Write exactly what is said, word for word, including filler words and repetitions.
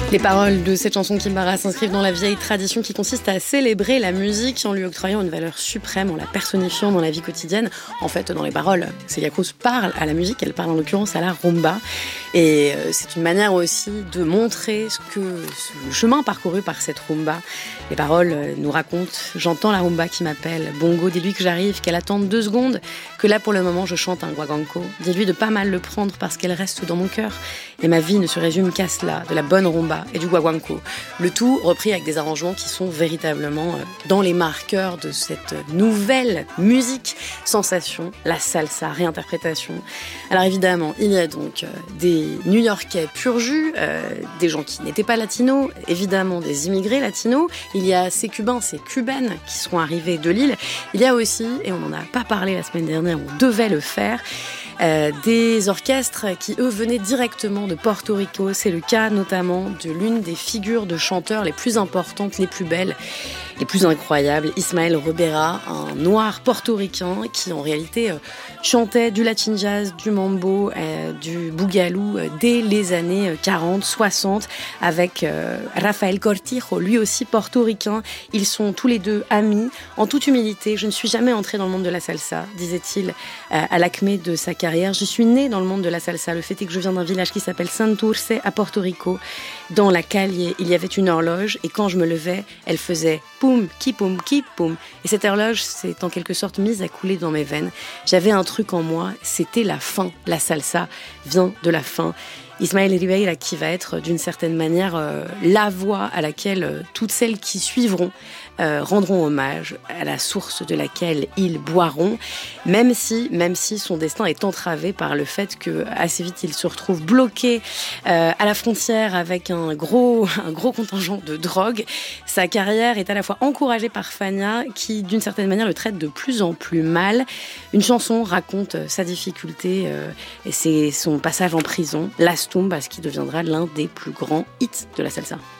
Les paroles de cette chanson Kimbara s'inscrivent dans la vieille tradition qui consiste à célébrer la musique en lui octroyant une valeur suprême, en la personnifiant dans la vie quotidienne. En fait, dans les paroles, Celia Cruz parle à la musique, elle parle en l'occurrence à la rumba. Et c'est une manière aussi de montrer ce que le chemin parcouru par cette rumba. Les paroles nous racontent « J'entends la rumba qui m'appelle, Bongo, dis-lui que j'arrive, qu'elle attende deux secondes, que là pour le moment je chante un guaguancó. Dis-lui de pas mal le prendre parce qu'elle reste dans mon cœur. Et ma vie ne se résume qu'à cela, de la bonne rumba et du guaguancó. » Le tout repris avec des arrangements qui sont véritablement dans les marqueurs de cette nouvelle musique, sensation, la salsa, réinterprétation. Alors évidemment, il y a donc des New-Yorkais pur jus, euh, des gens qui n'étaient pas latinos, évidemment des immigrés latinos. Il y a ces Cubains, ces Cubaines qui sont arrivés de l'île. Il y a aussi, et on n'en a pas parlé la semaine dernière, on devait le faire, Euh, des orchestres qui, eux, venaient directement de Porto Rico. C'est le cas notamment de l'une des figures de chanteurs les plus importantes, les plus belles, les plus incroyables, Ismael Rivera, un noir portoricain qui en réalité euh, chantait du latin jazz, du mambo, euh, du boogaloo euh, dès les années quarante, soixante avec euh, Rafael Cortijo, lui aussi portoricain. Ils sont tous les deux amis. En toute humilité, je ne suis jamais entré dans le monde de la salsa, disait-il euh, à l'acmé de sa carrière. Je suis né dans le monde de la salsa. Le fait est que je viens d'un village qui s'appelle Santurce à Porto Rico. Dans la calle, il y avait une horloge et quand je me levais, elle faisait poum, ki poum, ki poum. Et cette horloge s'est en quelque sorte mise à couler dans mes veines. J'avais un truc en moi, c'était la fin. La salsa vient de la fin. Ismael Rivera qui va être d'une certaine manière euh, la voix à laquelle euh, toutes celles qui suivront euh, rendront hommage, à la source de laquelle ils boiront, même si, même si son destin est entravé par le fait que assez vite il se retrouve bloqué euh, à la frontière avec un gros, un gros contingent de drogue. Sa carrière est à la fois encouragée par Fania qui d'une certaine manière le traite de plus en plus mal. Une chanson raconte sa difficulté euh, et c'est son passage en prison, Las Tumbas, qui deviendra l'un des plus grands hits de la salsa.